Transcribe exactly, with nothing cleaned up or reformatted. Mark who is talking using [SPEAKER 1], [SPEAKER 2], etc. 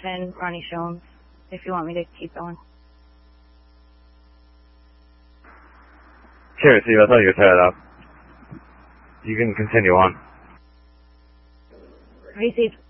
[SPEAKER 1] and Ronnie Shones, if you want me to keep going.
[SPEAKER 2] Sure, Steve, I thought you were tied up. You can continue on.
[SPEAKER 1] Received.